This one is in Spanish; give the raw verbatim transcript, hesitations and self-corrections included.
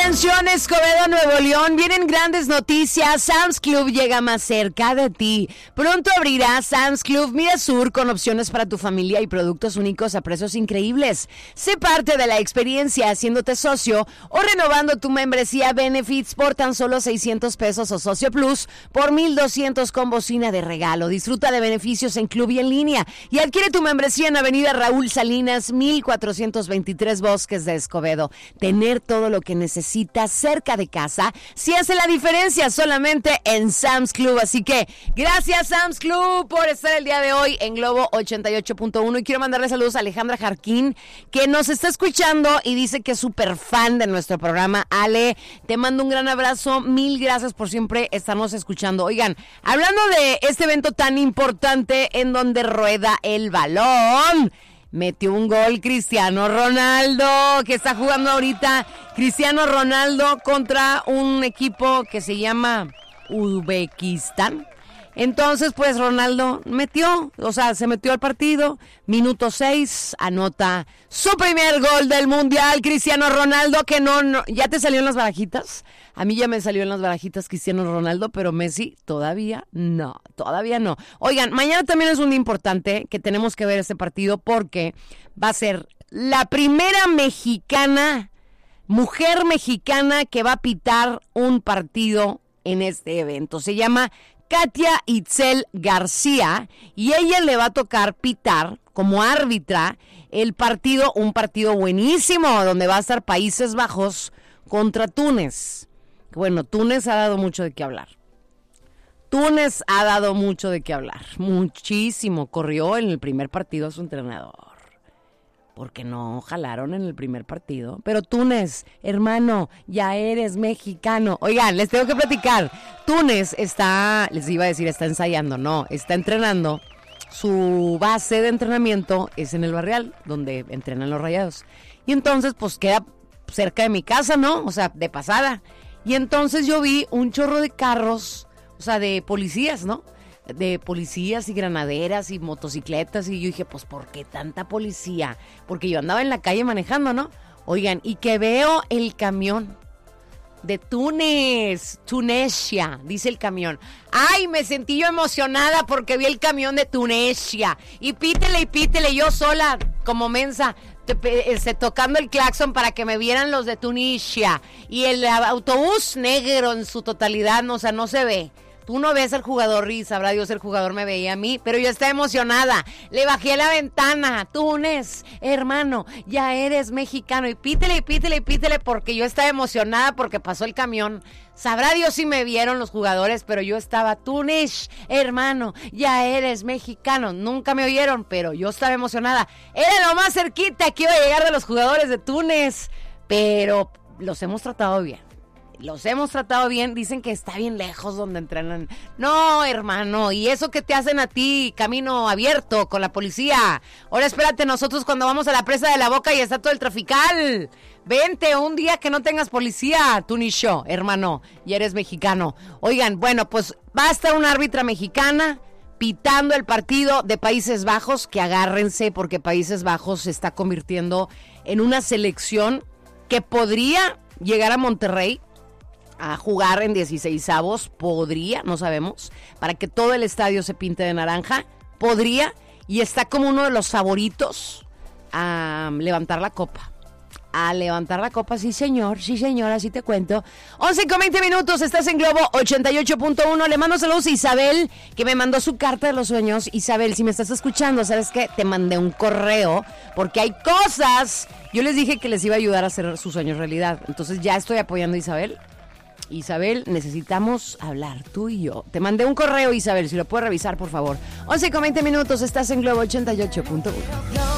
Atención, Escobedo, Nuevo León, vienen grandes noticias. Sam's Club llega más cerca de ti. Pronto abrirá Sam's Club Mira Sur con opciones para tu familia y productos únicos a precios increíbles. Sé parte de la experiencia haciéndote socio o renovando tu membresía Benefits por tan solo seiscientos pesos o Socio Plus por mil doscientos con bocina de regalo. Disfruta de beneficios en club y en línea y adquiere tu membresía en Avenida Raúl Salinas, mil cuatrocientos veintitrés Bosques de Escobedo. Tener todo lo que necesitas cerca de casa sí hace la diferencia solamente en Sam's Club. Así que gracias, Sam's Club, por estar el día de hoy en Globo ochenta y ocho punto uno. Y quiero mandarle saludos a Alejandra Jarquín, que nos está escuchando y dice que es súper fan de nuestro programa. Ale, te mando un gran abrazo. Mil gracias por siempre estarnos escuchando. Oigan, hablando de este evento tan importante en donde rueda el balón, metió un gol Cristiano Ronaldo, que está jugando ahorita Cristiano Ronaldo contra un equipo que se llama Uzbekistán. Entonces, pues, Ronaldo metió, o sea, se metió al partido, minuto seis, anota su primer gol del Mundial, Cristiano Ronaldo, que no, no, ¿ya te salió en las barajitas? A mí ya me salió en las barajitas Cristiano Ronaldo, pero Messi todavía no, todavía no. Oigan, mañana también es un día importante que tenemos que ver este partido porque va a ser la primera mexicana, mujer mexicana que va a pitar un partido en este evento. Se llama Katia Itzel García y ella le va a tocar pitar como árbitra el partido, un partido buenísimo donde va a estar Países Bajos contra Túnez. Bueno, Túnez ha dado mucho de qué hablar. Túnez ha dado mucho de qué hablar, muchísimo. Corrió en el primer partido a su entrenador porque no jalaron en el primer partido. Pero Túnez, hermano, ya eres mexicano. Oigan, les tengo que platicar. Túnez está, les iba a decir, está ensayando, no, está entrenando. Su base de entrenamiento es en el Barrial, donde entrenan los Rayados. Y entonces, pues, queda cerca de mi casa, ¿no? O sea, de pasada. Y entonces yo vi un chorro de carros, o sea, de policías, ¿no? De policías y granaderas y motocicletas, y yo dije, pues, ¿por qué tanta policía? Porque yo andaba en la calle manejando, ¿no? Oigan, y que veo el camión de Túnez, Tunesia, dice el camión. Ay, me sentí yo emocionada porque vi el camión de Tunesia, y pítele y pítele, yo sola, como mensa, Este, tocando el claxon para que me vieran los de Tunisia, y el autobús negro en su totalidad, no, o sea, no se ve. Tú no ves al jugador y sabrá Dios el jugador me veía a mí, pero yo estaba emocionada. Le bajé a la ventana. Túnez, hermano, ya eres mexicano. Y pítele, y pítele, y pítele, porque yo estaba emocionada porque pasó el camión. Sabrá Dios si me vieron los jugadores, pero yo estaba, Túnez, hermano, ya eres mexicano. Nunca me oyeron, pero yo estaba emocionada. Era lo más cerquita que iba a llegar de los jugadores de Túnez, pero los hemos tratado bien. Los hemos tratado bien, dicen que está bien lejos donde entrenan. No, hermano, y eso que te hacen a ti, camino abierto con la policía. Ahora espérate, nosotros cuando vamos a la presa de la Boca y está todo el trafical. Vente un día que no tengas policía, Tunisho, hermano, y eres mexicano. Oigan, bueno, pues va a estar una árbitra mexicana pitando el partido de Países Bajos, que agárrense porque Países Bajos se está convirtiendo en una selección que podría llegar a Monterrey a jugar en dieciseisavos, podría, no sabemos, para que todo el estadio se pinte de naranja, podría, y está como uno de los favoritos a levantar la copa. A levantar la copa, sí señor, sí señor, así te cuento. once con veinte minutos, estás en Globo ochenta y ocho punto uno. Le mando saludos a Isabel, que me mandó su carta de los sueños. Isabel, si me estás escuchando, ¿sabes qué? Te mandé un correo, porque hay cosas. Yo les dije que les iba a ayudar a hacer sus sueños realidad. Entonces ya estoy apoyando a Isabel. Isabel, necesitamos hablar, tú y yo. Te mandé un correo, Isabel, si lo puedes revisar, por favor. once con veinte minutos, estás en Globo ochenta y ocho punto uno.